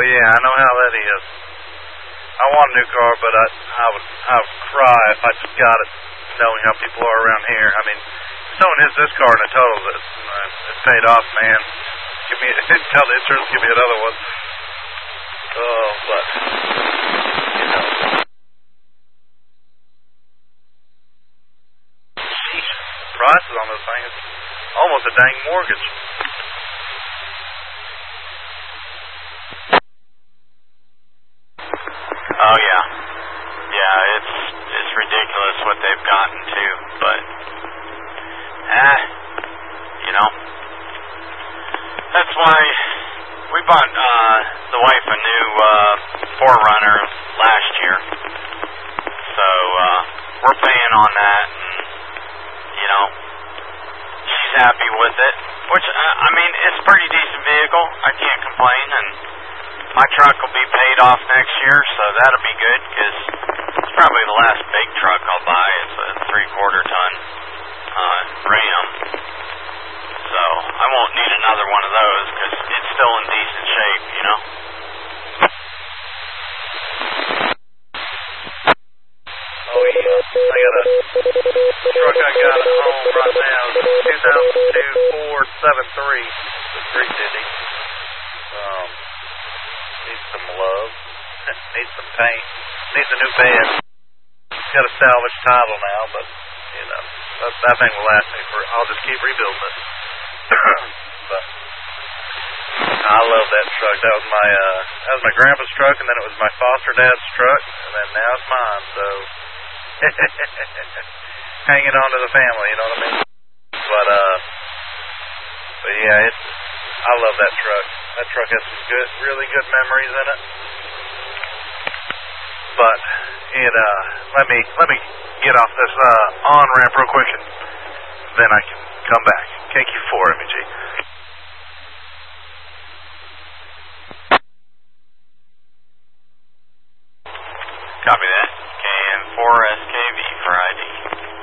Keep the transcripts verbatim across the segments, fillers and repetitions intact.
yeah, I know how that is. I want a new car, but I, I would, I would cry if I just got it, knowing how people are around here. I mean, if someone hits this car and it totals it, uh, it's paid off, man. Give me, tell the insurance, give me another one. Oh, but you know, sheesh, the prices on this thing is almost a dang mortgage. Oh yeah, yeah. It's it's ridiculous what they've gotten to, but ah, you know, that's why we bought uh, the wife a new uh, four runner last year, so uh, we're paying on that, and you know, she's happy with it. Which uh, I mean, it's a pretty decent vehicle. I can't complain, and my truck will be paid off next year, so that'll be good, because it's probably the last big truck I'll buy. It's a three-quarter ton uh, Ram. So I won't need another one of those, because it's still in decent shape, you know? Oh, yeah. I got a truck I got at home right now. two thousand two Ford seven three. It's three fifty. Um... Needs some love. Needs some paint. Needs a new bed. Got a salvage title now, but, you know, that, that thing will last me for, I'll just keep rebuilding it. But, I love that truck. That was my, uh, that was my grandpa's truck, and then it was my foster dad's truck, and then now it's mine, so, hanging on to the family, you know what I mean? But, uh, but yeah, it's, I love that truck. That truck has some good, really good memories in it. But it, uh, let me let me get off this uh, on ramp real quick, and then I can come back. K Q four M E G. Copy that. K M four S K V for I D.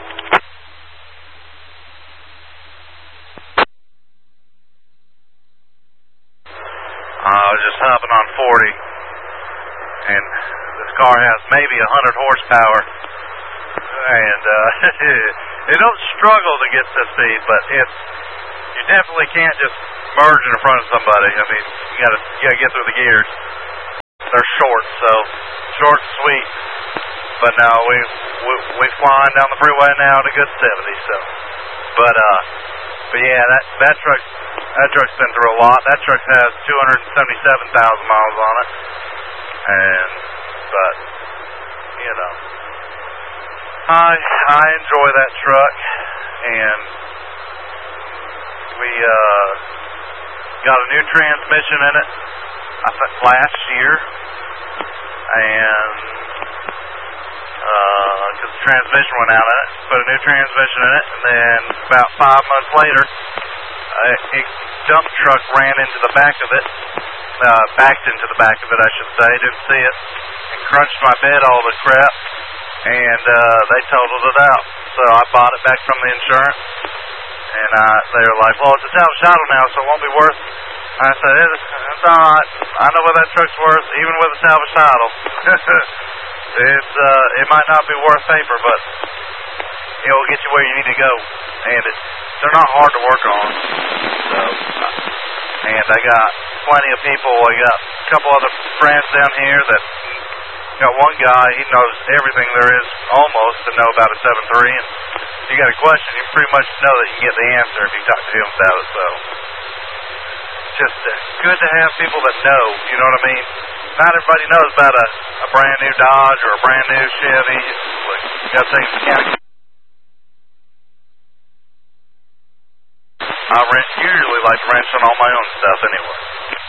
I was just hopping on forty, and this car has maybe one hundred horsepower, and uh, it don't struggle to get to speed, but it's, you definitely can't just merge in front of somebody. I mean, you gotta, you gotta get through the gears. They're short, so short and sweet. But now we we we flying down the freeway now at a good seventy. So, but uh, but yeah, that that truck. That truck's been through a lot. That truck has two hundred seventy-seven thousand miles on it. And, but, you know, I I enjoy that truck. And we uh, got a new transmission in it, I think, last year. And, because uh, the transmission went out in it, put a new transmission in it. And then about five months later, a, a dump truck ran into the back of it, uh, backed into the back of it, I should say, didn't see it, and crunched my bed all the crap, and uh, they totaled it out. So I bought it back from the insurance, and uh, they were like, well, it's a salvage title now, so it won't be worth. I said, it's, it's all right. I know what that truck's worth, even with a salvage title. it's uh, it might not be worth paper, but it will get you where you need to go, and it's they're not hard to work on. So, and I got plenty of people. I got a couple other friends down here that got one guy, he knows everything there is almost to know about a seven three. And if you got a question, you pretty much know that you can get the answer if you talk to him about it. So, just uh, good to have people that know, you know what I mean? Not everybody knows about a, a brand new Dodge or a brand new Chevy. Like, you got things to kind of. I rent, usually like renting all my own stuff anyway.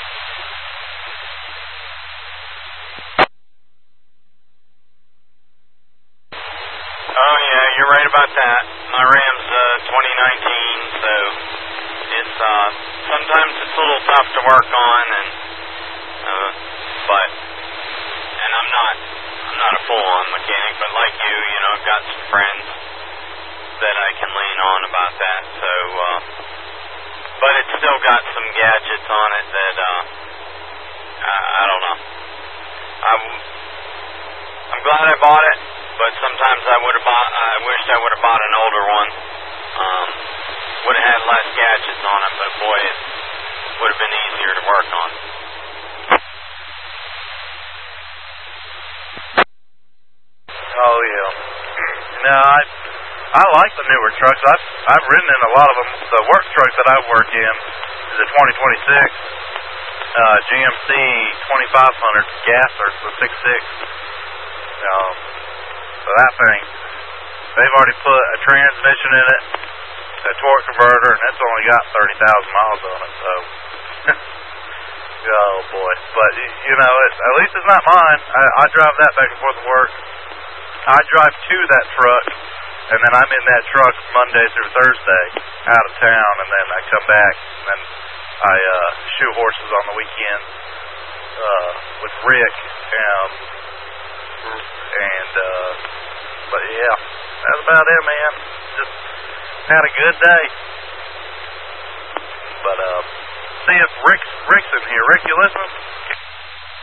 Oh yeah, you're right about that. My Ram's uh, twenty nineteen, so it's uh, sometimes it's a little tough to work on, and uh, but and I'm not I'm not a full-on mechanic, but like you, you know, I've got some friends that I can lean on about that. So. Uh, But it's still got some gadgets on it that, uh, I, I don't know. I like the newer trucks. I've I've ridden in a lot of them. The work truck that I work in is a twenty twenty-six uh, G M C twenty-five hundred gasser, the six six. Um, so that thing, they've already put a transmission in it, a torque converter, and it's only got thirty thousand miles on it. So, oh boy! But you know, it, at least it's not mine. I, I drive that back and forth to work. I drive to that truck, and then I'm in that truck Monday through Thursday out of town, and then I come back, and then I uh, shoot horses on the weekend uh, with Rick, um, and uh, but yeah, that's about it, man. Just had a good day. But uh, see if Rick's Rick's in here. Rick, you listening?